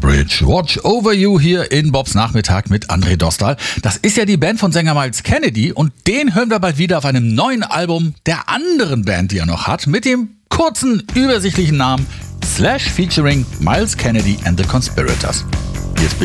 Bridge, Watch Over You hier in Bobs Nachmittag mit André Dostal. Das ist ja die Band von Sänger Myles Kennedy und den hören wir bald wieder auf einem neuen Album der anderen Band, die er noch hat, mit dem kurzen, übersichtlichen Namen Slash featuring Myles Kennedy and the Conspirators. Jetzt